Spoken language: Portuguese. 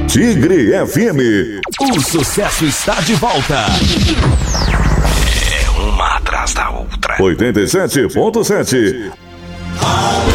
Tigre FM. O sucesso está de volta. É uma atrás da outra. 87.7.